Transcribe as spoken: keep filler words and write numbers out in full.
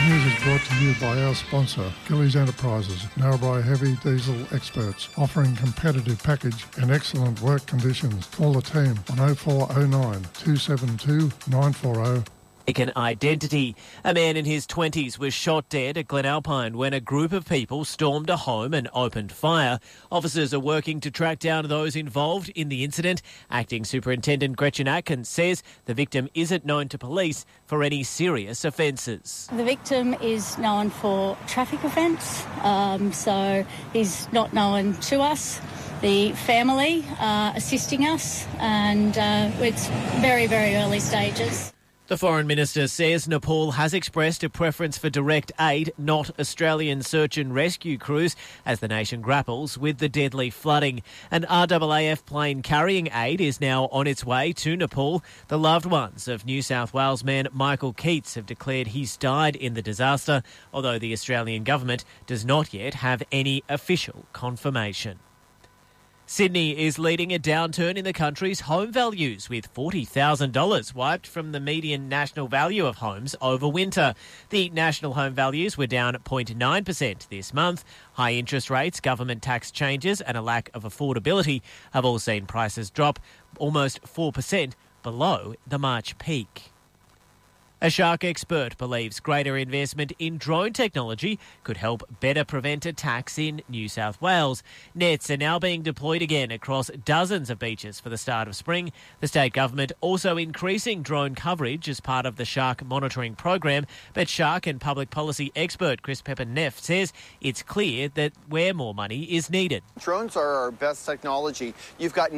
news is brought to you by our sponsor, Gillies Enterprises, Narrabri heavy diesel experts, offering competitive package and excellent work conditions. Call the team on oh four oh nine, two seven two, nine four oh. An identity. A man in his twenties was shot dead at Glenalpine when a group of people stormed a home and opened fire. Officers are working to track down those involved in the incident. Acting Superintendent Gretchen Atkins says the victim isn't known to police for any serious offences. The victim is known for traffic offence, um, so he's not known to us. The family are assisting us, and uh, it's very, very early stages. The Foreign Minister says Nepal has expressed a preference for direct aid, not Australian search and rescue crews, as the nation grapples with the deadly flooding. An R A A F plane carrying aid is now on its way to Nepal. The loved ones of New South Wales man Michael Keats have declared he's died in the disaster, although the Australian government does not yet have any official confirmation. Sydney is leading a downturn in the country's home values, with forty thousand dollars wiped from the median national value of homes over winter. The national home values were down zero point nine percent this month. High interest rates, government tax changes and a lack of affordability have all seen prices drop almost four percent below the March peak. A shark expert believes greater investment in drone technology could help better prevent attacks in New South Wales. Nets are now being deployed again across dozens of beaches for the start of spring. The state government also increasing drone coverage as part of the shark monitoring program. But shark and public policy expert Chris Pepper-Neff says it's clear that where more money is needed. Drones are our best technology. You've got